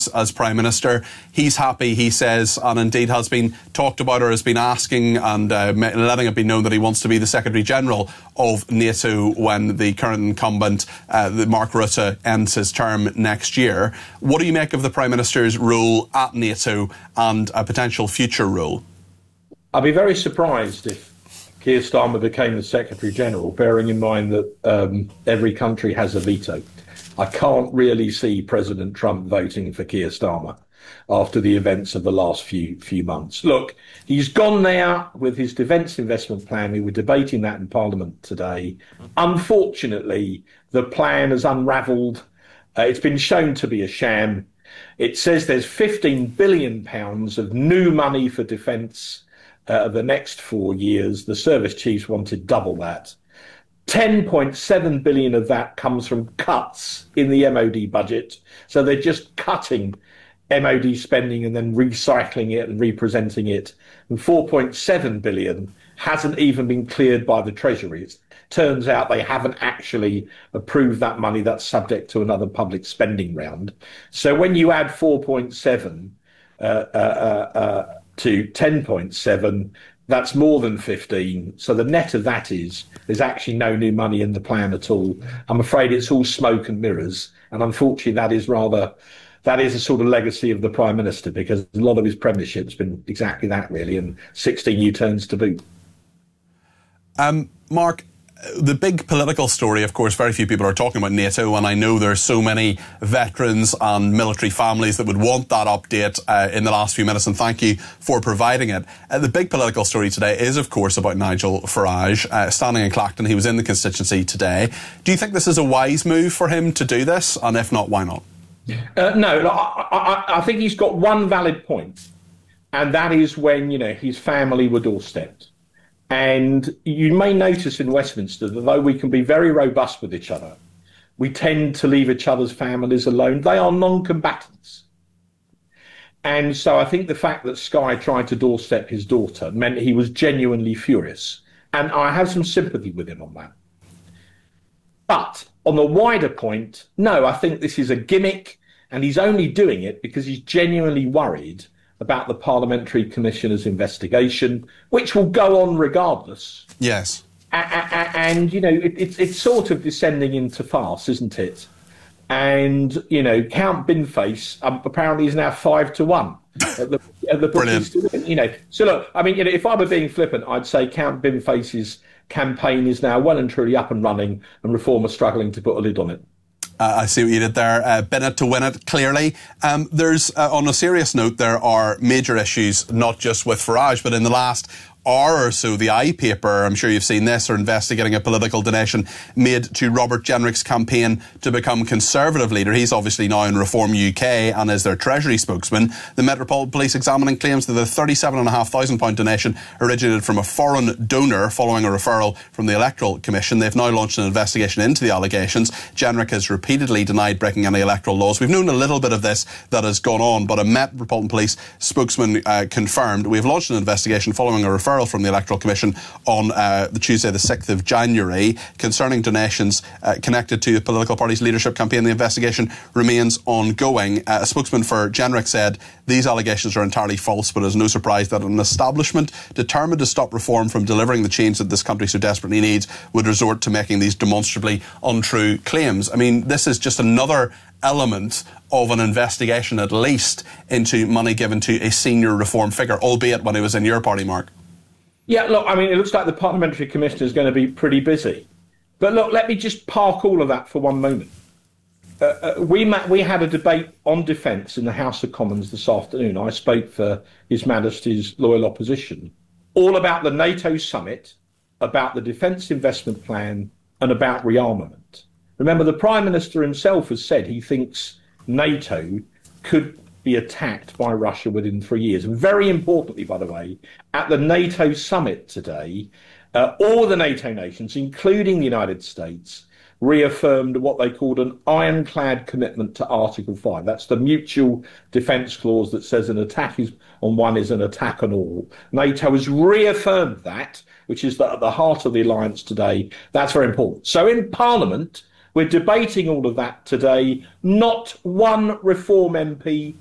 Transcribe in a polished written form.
as Prime Minister. He's happy, he says, and indeed has been talked about or has been asking and letting it be known that he wants to be the Secretary-General of NATO when the current incumbent, Mark Rutte, ends his term next year. What do you make of the Prime Minister's role at NATO and a potential future role? I'd be very surprised if Keir Starmer became the Secretary-General, bearing in mind that every country has a veto. I can't really see President Trump voting for Keir Starmer after the events of the last few months. Look, he's gone now with his defence investment plan. We were debating that in Parliament today. Unfortunately, the plan has unravelled. It's been shown to be a sham. It says there's £15 billion of new money for defence the next 4 years. The service chiefs wanted double that. 10.7 billion of that comes from cuts in the MOD budget. So they're just cutting MOD spending and then recycling it and representing it. And 4.7 billion hasn't even been cleared by the Treasury. It turns out they haven't actually approved that money. That's subject to another public spending round. So when you add 4.7 to 10.7, that's more than 15. So the net of that is there's actually no new money in the plan at all. I'm afraid it's all smoke and mirrors. And unfortunately, that is a sort of legacy of the Prime Minister, because a lot of his premiership's been exactly that, really, and 16 U-turns to boot. Mark, the big political story, of course, very few people are talking about NATO, and I know there's so many veterans and military families that would want that update in the last few minutes, and thank you for providing it. The big political story today is, of course, about Nigel Farage standing in Clacton. He was in the constituency today. Do you think this is a wise move for him to do this? And if not, why not? No, I think he's got one valid point, and that is when, his family were doorstepped. And you may notice in Westminster that though we can be very robust with each other, we tend to leave each other's families alone. They are non-combatants. And so I think the fact that Sky tried to doorstep his daughter meant he was genuinely furious. And I have some sympathy with him on that. But on the wider point, no, I think this is a gimmick, and he's only doing it because he's genuinely worried about the Parliamentary Commissioner's investigation, which will go on regardless. Yes. And it's sort of descending into farce, isn't it? And, Count Binface apparently is now 5-1 at the Brilliant. So look, if I were being flippant, I'd say Count Binface's campaign is now well and truly up and running, and Reform are struggling to put a lid on it. I see what you did there. Bin it to win it, clearly. There's, on a serious note, there are major issues, not just with Farage, but in the last hour or so, the iPaper, I'm sure you've seen this, are investigating a political donation made to Robert Jenrick's campaign to become Conservative leader. He's obviously now in Reform UK and is their Treasury spokesman. The Metropolitan Police examining claims that the £37,500 donation originated from a foreign donor following a referral from the Electoral Commission. They've now launched an investigation into the allegations. Jenrick has repeatedly denied breaking any electoral laws. We've known a little bit of this that has gone on, but a Metropolitan Police spokesman confirmed, "We've launched an investigation following a referral from the Electoral Commission on the Tuesday the 6th of January concerning donations connected to the political party's leadership campaign. The investigation remains ongoing." A spokesman for Jenrick said, "These allegations are entirely false, but it is no surprise that an establishment determined to stop reform from delivering the change that this country so desperately needs would resort to making these demonstrably untrue claims." I mean, this is just another element of an investigation, at least, into money given to a senior Reform figure, albeit when he was in your party, Mark. Yeah, look, it looks like the Parliamentary Commissioner is going to be pretty busy. But look, let me just park all of that for one moment. We had a debate on defence in the House of Commons this afternoon. I spoke for His Majesty's loyal opposition, all about the NATO summit, about the defence investment plan, and about rearmament. Remember, the Prime Minister himself has said he thinks NATO could be attacked by Russia within 3 years. And very importantly, by the way, at the NATO summit today, all the NATO nations, including the United States, reaffirmed what they called an ironclad commitment to Article 5. That's the mutual defence clause that says an attack on one is an attack on all. NATO has reaffirmed that, which is at the heart of the alliance today. That's very important. So in Parliament, We're debating all of that today. Not one Reform MP